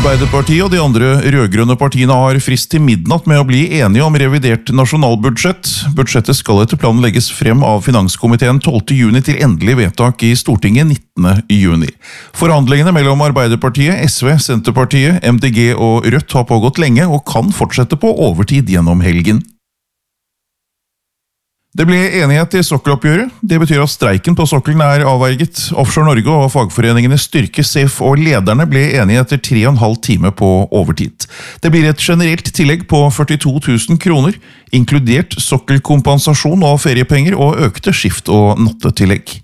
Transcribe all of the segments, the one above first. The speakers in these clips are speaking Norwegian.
Arbeiderpartiet og de andre rødgrønne partiene har frist til midnatt med å bli enige om revidert nasjonalbudsjett. Budsjettet skal etter planen legges frem av Finanskomiteen 12. juni til endelig vedtak i Stortinget 19. juni. Forhandlingene mellom Arbeiderpartiet, SV, Senterpartiet, MDG og Rødt har pågått lenge og kan fortsette på overtid gjennom helgen. Det ble enighet i sokkeloppgjøret. Det betyr at streiken på sokkelen er avverget. Offshore Norge og fagforeningene Styrke, SEF og lederne ble enige etter 3,5 timer på overtid. Det blir et generelt tillegg på 42 000 kroner, inkludert sokkelkompensasjon og feriepenger og økte skift- og nattetillegg.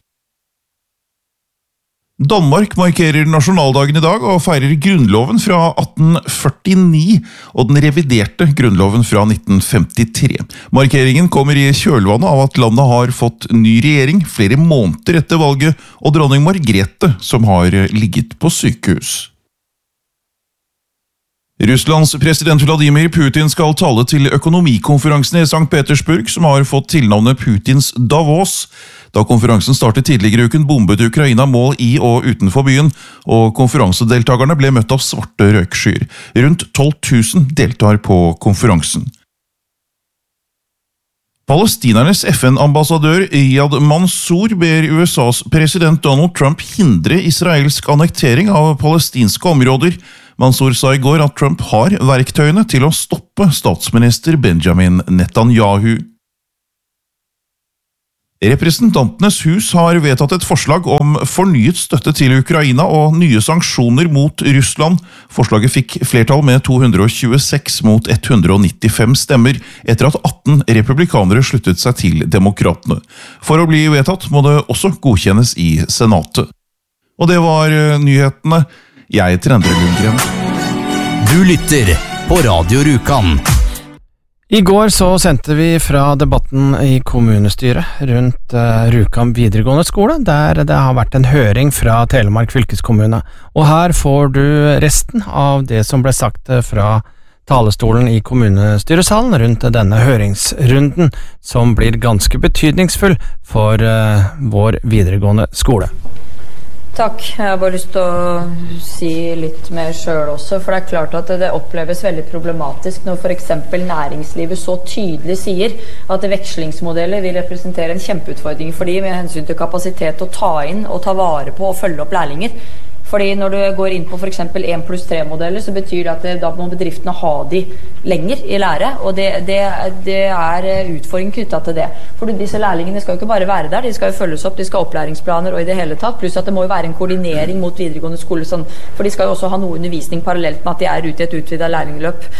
Danmark markerer nasjonaldagen i dag og feirer grunnloven fra 1849 og den reviderte grunnloven fra 1953. Markeringen kommer i kjølvannet av at landet har fått ny regjering flere måneder etter valget, og dronning Margrethe som har ligget på sykehus. Russlands president Vladimir Putin skal tale til økonomikonferansen i St. Petersburg, som har fått tilnavnet Putins Davos. Da konferansen startet tidligere i uken, bombet Ukraina mål i og utenfor byen, og konferansedeltagerne ble møtt av svarte røykskyer. Rundt 12 000 deltar på konferansen. Palestinernes FN-ambassadør Iyad Mansour ber USAs president Donald Trump hindre israelsk annektering av palestinske områder. Mansour sa i går at Trump har verktøyene til å stoppe statsminister Benjamin Netanyahu. Representantenes hus har vedtatt et forslag om fornyet støtte til Ukraina og nye sanksjoner mot Russland. Forslaget fikk flertall med 226 mot 195 stemmer, etter at 18 republikanere sluttet seg til demokratene. For å bli vedtatt må det også godkjennes i Senatet. Og det var nyhetene. Jeg heter Endre Lundgren. Du lytter på Radio Rjukan. I går så sendte vi fra debatten i kommunestyret rundt Rjukan videregående skole, der det har vært en høring fra Telemark fylkeskommune. Og her får du resten av det som ble sagt fra talestolen i kommunestyresalen rundt denne høringsrunden, som blir ganske betydningsfull for vår videregående skole. Takk. Jeg har bare lyst til å si litt mer selv også, for det er klart at det oppleves veldig problematisk når for eksempel næringslivet så tydelig sier at vekslingsmodeller vil representere en kjempeutfordring for de med hensyn til kapasitet å ta inn og ta vare på og følge opp lærlinger. Fordi når du går inn på for eksempel 1+3-modeller, så betyr det at da må bedriftene ha de lenger i lære, og det er utfordring knyttet til det. For disse lærlingene skal jo ikke bare være der, de skal jo følges opp, de skal ha opplæringsplaner og i det hele tatt, pluss at det må jo være en koordinering mot videregående skole, for de skal jo også ha noe undervisning parallelt med at de er ute i et utvidet lærlingløp.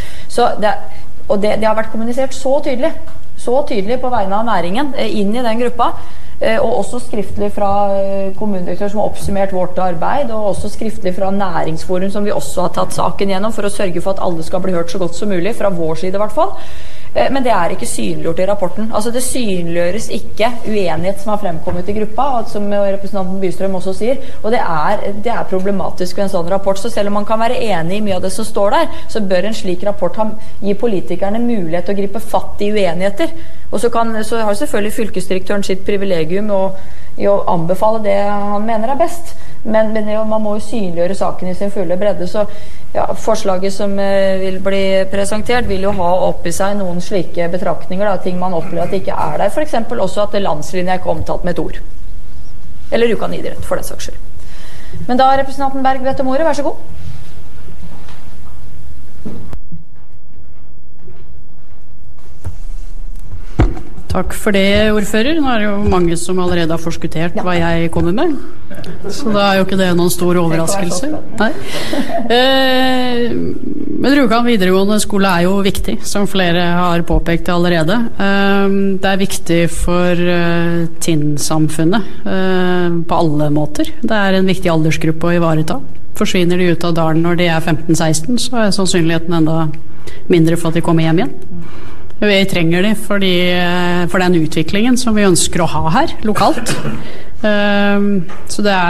Det har vært kommunisert så tydelig på vegne av næringen inn i den gruppa, og også skriftlig fra kommunedirektør som har oppsummert vårt arbeid, og også skriftlig fra næringsforum som vi også har tatt saken gjennom for å sørge for at alle skal bli hørt så godt som mulig, fra vår side i hvert fall. Men det er ikke synliggjort i rapporten. Altså det synliggjøres ikke uenighet som har fremkommet i gruppa, som representanten Bystrøm også sier, og det er problematisk ved en sånn rapport. Så selv om man kan være enig i mye av det som står der, så bør en slik rapport gi politikerne mulighet til å gripe fatt i uenigheter. Og så har selvfølgelig fylkesdirektøren sitt privilegium i å anbefale det han mener er best. Men man må jo synliggjøre saken i sin fulle bredde, så ja, forslaget som vil bli presentert vil jo ha opp i seg noen slike betraktninger, ting man opplever at det ikke er der. For eksempel også at landslinje er ikke omtalt med et ord. Eller Rjukan idrett, for den saks skyld. Men da, representanten Berg, vet om ordet, vær så god. Takk for det, ordfører. Nå er det jo mange som allerede har forskuttert hva jeg kommer med. Så da er jo ikke det noen stor overraskelse. Nei. Men Rjukan videregående skole er jo viktig, som flere har påpekt allerede. Det er viktig for Tinn-samfunnet på alle måter. Det er en viktig aldersgruppe å ivareta. Forsvinner de ut av dalen når de er 15-16, så er sannsynligheten enda mindre for at de kommer hjem igjen. Vi trenger det for den utviklingen som vi ønsker å ha her, lokalt. Så det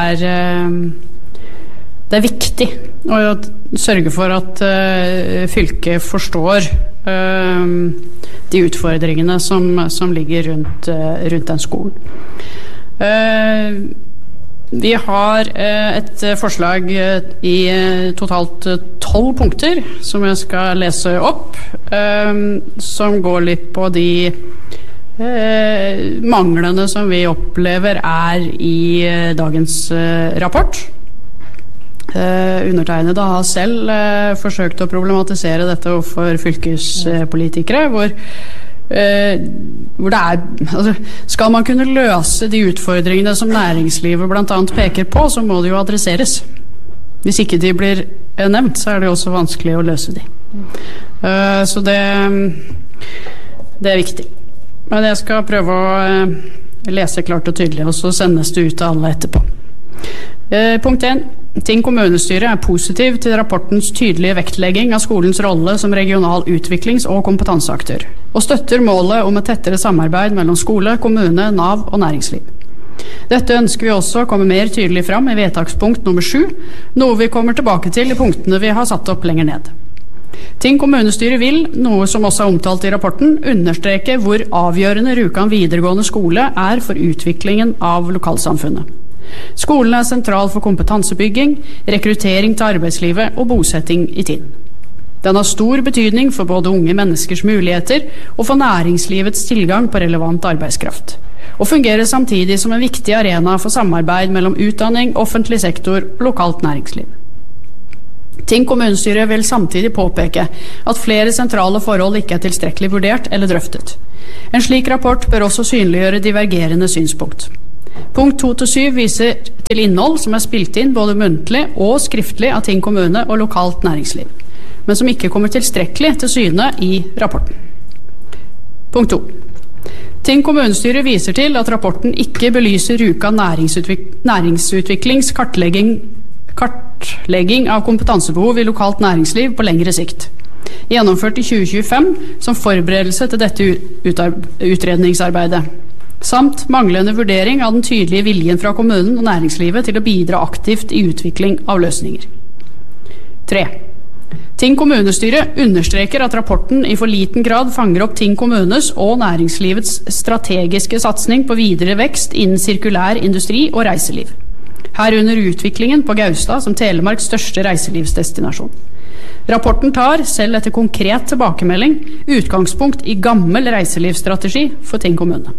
er viktig å sørge for at fylket forstår de utfordringene som ligger rundt den skolen. Vi har et forslag i totalt 12 punkter som jeg skal lese opp, som går litt på de manglene som vi opplever i dagens rapport. Undertegnede har selv forsøkt å problematisere dette overfor fylkespolitikere, hvor det altså, skal man kunne løse de utfordringene som næringslivet blant annet peker på, så må det jo adresseres. Hvis ikke de blir nevnt, så det også vanskelig å løse de. Så det viktig. Men jeg skal prøve å lese klart og tydelig, og så sendes det ut til alle etterpå. Punkt 1. Tinn kommunestyre positiv til rapportens tydelige vektlegging av skolens rolle som regional utviklings- og kompetanseaktør, og støtter målet om et tettere samarbeid mellom skole, kommune, NAV og næringsliv. Dette ønsker vi også å komme mer tydelig fram i vedtakspunkt nummer 7, noe vi kommer tilbake til i punktene vi har satt opp lenger ned. Tinn kommunestyre vil, noe som også omtalt i rapporten, understreke hvor avgjørende Rjukan videregående skole for utviklingen av lokalsamfunnet. Skolen sentral for kompetansebygging, rekruttering til arbeidslivet og bosetting i Tinn. Den har stor betydning for både unge menneskers muligheter og for næringslivets tilgang på relevant arbeidskraft, og fungerer samtidig som en viktig arena for samarbeid mellom utdanning, offentlig sektor og lokalt næringsliv. Tinn kommunestyre vil samtidig påpeke at flere sentrale forhold ikke tilstrekkelig vurdert eller drøftet. En slik rapport bør også synliggjøre divergerende synspunkt. Punkt 2-7 viser til innhold som spilt inn både muntlig og skriftlig av Tinn kommune og lokalt næringsliv, men som ikke kommer tilstrekkelig til syne i rapporten. Punkt 2. Tinn kommunestyre viser til at rapporten ikke belyser Rjukan næringsutviklings kartlegging av kompetansebehov i lokalt næringsliv på lengre sikt, gjennomført i 2025 som forberedelse til dette utredningsarbeidet, samt manglende vurdering av den tydelige viljen fra kommunen og næringslivet til å bidra aktivt i utvikling av løsninger. 3. Tinn kommunestyre understreker at rapporten i for liten grad fanger opp Tinn kommunes og næringslivets strategiske satsning på videre vekst innen sirkulær industri og reiseliv, herunder utviklingen på Gaustad som Telemarks største reiselivsdestinasjon. Rapporten tar, selv etter konkret tilbakemelding, utgangspunkt i gammel reiselivsstrategi for Tinn kommune.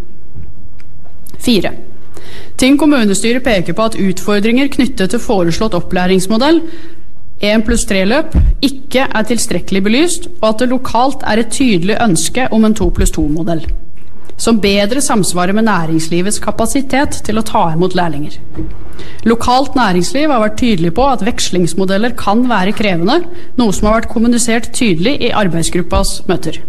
4. Tinn kommunestyre peker på at utfordringer knyttet til foreslått opplæringsmodell 1+3-løp ikke tilstrekkelig belyst, og at det lokalt et tydelig ønske om en 2+2-modell, som bedre samsvarer med næringslivets kapasitet til å ta imot lærlinger. Lokalt næringsliv har vært tydelig på at vekslingsmodeller kan være krevende, noe som har vært kommunisert tydelig i arbeidsgruppas møter.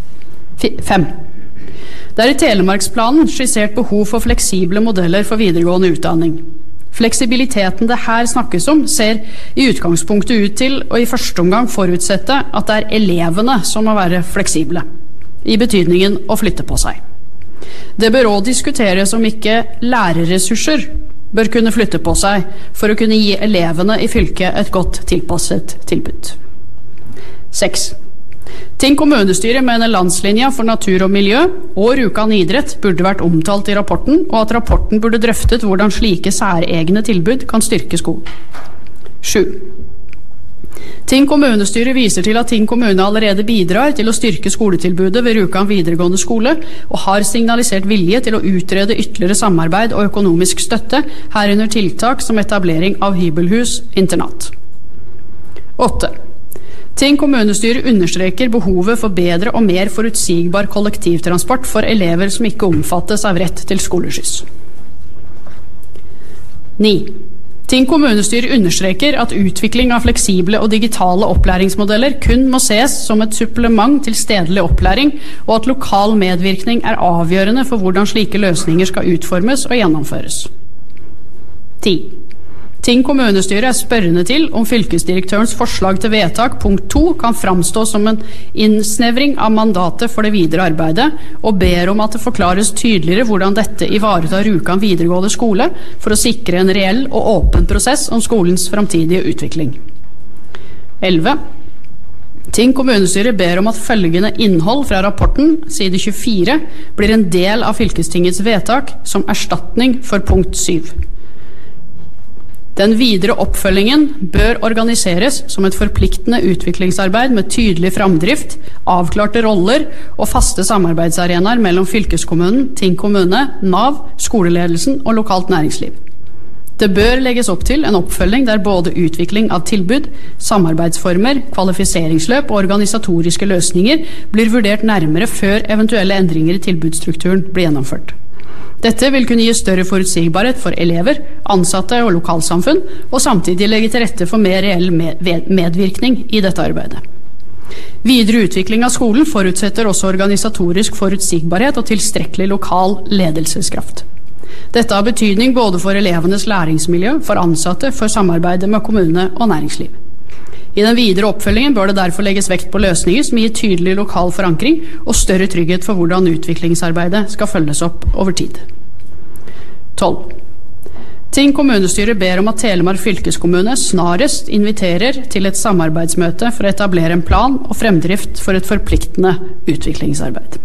5. Det i Telemarksplanen skissert behov for fleksible modeller for videregående utdanning. Fleksibiliteten det her snakkes om ser i utgangspunktet ut til å i første omgang forutsette at det elevene som må være fleksible, i betydningen å flytte på seg. Det bør også diskuteres om ikke lærerressurser bør kunne flytte på seg for å kunne gi elevene i fylket et godt tilpasset tilbud. 6. Tinn kommunestyre mener landslinja for natur og miljø og Rjukan idrett burde vært omtalt i rapporten, og at rapporten burde drøftet hvordan slike særegne tilbud kan styrke skolen. 7. Tinn kommunestyre viser til at Tinn kommune allerede bidrar til å styrke skoletilbudet ved Rjukan videregående skole, og har signalisert vilje til å utrede ytterligere samarbeid og økonomisk støtte, herunder tiltak som etablering av hybelhus internat. 8. Tinn kommunestyre understreker behovet for bedre og mer forutsigbar kollektivtransport for elever som ikke omfattes av rett til skoleskyss. 9. Tinn kommunestyre understreker at utvikling av fleksible og digitale opplæringsmodeller kun må ses som et supplement til stedlig opplæring, og at lokal medvirkning avgjørende for hvordan slike løsninger skal utformes og gjennomføres. 10. Tinn kommunestyre spørrende til om fylkesdirektørens forslag til vedtak punkt 2 kan framstå som en innsnevring av mandatet for det videre arbeidet, og ber om at det forklares tydeligere hvordan dette ivaretar Rjukan videregående skole for å sikre en reell og åpen prosess om skolens framtidige utvikling. 11. Tinn kommunestyre ber om at følgende innhold fra rapporten, side 24, blir en del av fylkestingets vedtak som erstatning for punkt 7. Den videre oppfølgingen bør organiseres som et forpliktende utviklingsarbeid med tydelig framdrift, avklarte roller og faste samarbeidsarenaer mellom fylkeskommunen, Tinn kommune, NAV, skoleledelsen og lokalt næringsliv. Det bør legges opp til en oppfølging der både utvikling av tilbud, samarbeidsformer, kvalifiseringsløp og organisatoriske løsninger blir vurdert nærmere før eventuelle endringer i tilbudsstrukturen blir gjennomført. Dette vil kunne gi større forutsigbarhet for elever, ansatte og lokalsamfunn, og samtidig legge til rette for mer reell medvirkning i dette arbeidet. Videre utvikling av skolen forutsetter også organisatorisk forutsigbarhet og tilstrekkelig lokal ledelseskraft. Dette har betydning både for elevenes læringsmiljø, for ansatte, for samarbeidet med kommune og næringsliv. I den videre oppfølgingen bør det derfor legges vekt på løsninger som gir tydelig lokal forankring og større trygghet for hvordan utviklingsarbeidet skal følges opp over tid. 12. Tinn kommunestyre ber om at Telemark fylkeskommune snarest inviterer til et samarbeidsmøte for å etablere en plan og fremdrift for et forpliktende utviklingsarbeid.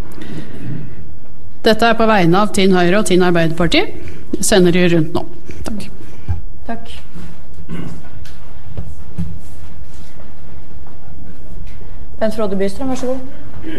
Dette på vegne av Tinn Høyre og Tinn Arbeiderparti. Jeg sender de rundt nå. Takk. Takk. Bent Frode Bystrøm, vær så god.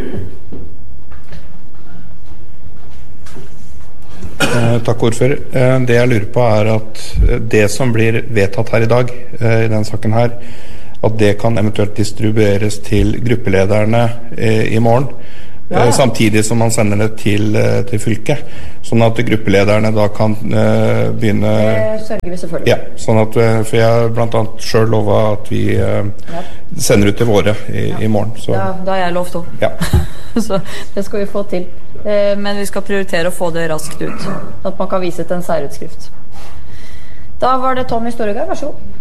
Takk, ordfører. Det jeg lurer på at det som blir vedtatt her i dag, i denne saken her, at det kan eventuelt distribueres til gruppelederne i morgen, samtidig som man sender det til fylket, sånn at gruppelederne da kan begynne... Det sørger vi selvfølgelig. Ja, sånn at, for jeg blant annet selv lovet at vi sender ut til våre i morgen. Så. Da har jeg lovt også. Ja. Så det skal vi få til. Men vi skal prioritere å få det raskt ut, sånn at man kan vise til en særutskrift. Da var det Tommy Storegard, vær så god.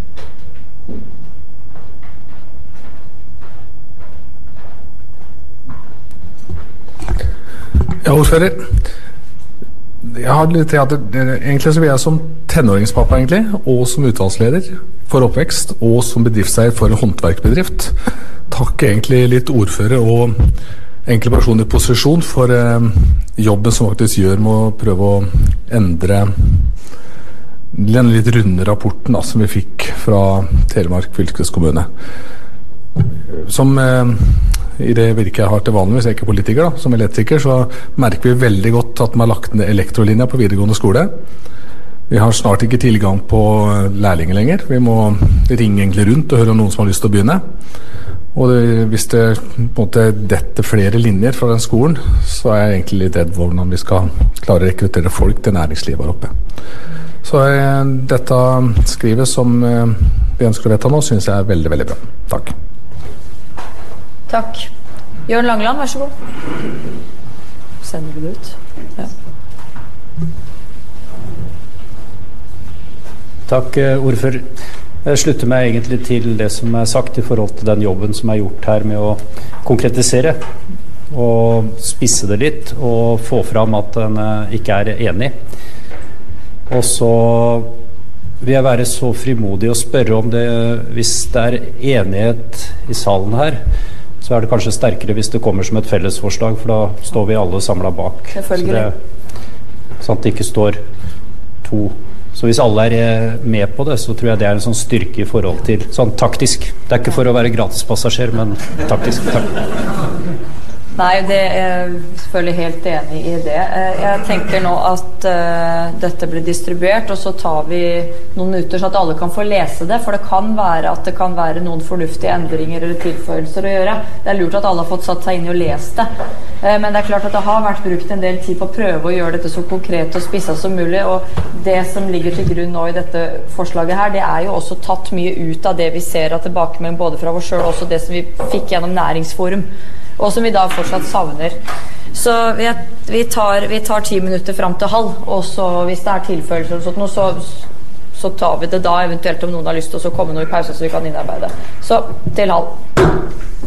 Ja, ordfører. Jeg har litt egentlig så vil jeg som tenåringspappa egentlig, og som utvalgsleder for oppvekst, og som bedriftseier for en håndverkbedrift, takke egentlig litt ordfører og enkle personer i posisjon for jobben som faktisk gjør med å prøve å endre den litt runde rapporten da, som vi fikk fra Telemark fylkeskommune. Som i det virket jeg har til vanligvis, jeg er ikke politiker da, som elektriker, så merker vi veldig godt at man har lagt ned elektrolinja på videregående skole. Vi har snart ikke tilgang på lærlinger lenger. Vi må ringe egentlig rundt og høre om noen som har lyst til å begynne. Og hvis det på en måte detter flere linjer fra den skolen, så er jeg egentlig litt redd for hvordan vi skal klare å rekruttere folk til næringslivet her oppe. Så dette skrivet som vi ønsker å vedta nå, synes jeg er veldig, veldig bra. Takk. Takk. Jørn Langeland, vær så god. Sender du det ut? Ja. Takk, ordfører. Jeg slutter meg egentlig til det som er sagt i forhold til den jobben som er gjort her med å konkretisere og spisse det litt og få fram at en ikke er enig. Og så vil jeg være så frimodig å spørre om det, hvis det er enighet i salen her, så er det kanskje sterkere hvis det kommer som et fellesforslag, for da står vi alle samlet bak. Selvfølgelig. Sånn at det ikke står to. Så hvis alle er med på det, så tror jeg det er en sånn styrke i forhold til, sånn taktisk. Det er ikke for å være gratispassasjer, men taktisk. Takk. Nei, det er selvfølgelig helt enig i det. Jeg tenker nå at dette blir distribuert, og så tar vi noen minutter så at alle kan få lese det, for det kan være at det kan være noen fornuftige endringer eller tilføyelser å gjøre. Det er lurt at alle har fått satt seg inn i å lese det. Men det er klart at det har vært brukt en del tid på å prøve å gjøre dette så konkret og spisset som mulig, og det som ligger til grunn nå i dette forslaget her, det er jo også tatt mye ut av det vi ser av tilbakemelding både fra oss selv og også det som vi fikk gjennom Næringsforum, og som vi da fortsatt savner. Så vi tar 10 minutter frem til halv, og så hvis det er tilføyelser og sånt, så tar vi det da eventuelt om noen har lyst til å komme noe i pause så vi kan innarbeide. Så til halv.